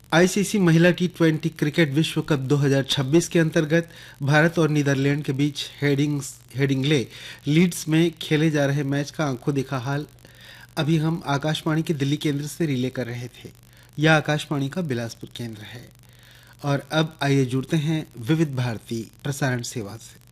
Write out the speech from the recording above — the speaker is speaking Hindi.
आईसीसी महिला टी20 क्रिकेट विश्व कप 2026 के अंतर्गत भारत और नीदरलैंड के बीच हेडिंग्ले लीड्स में खेले जा रहे मैच का आंखों देखा हाल अभी हम आकाशवाणी के दिल्ली केंद्र से रिले कर रहे थे। यह आकाशवाणी का बिलासपुर केंद्र है। और अब आइए जुड़ते हैं विविध भारती प्रसारण सेवा से।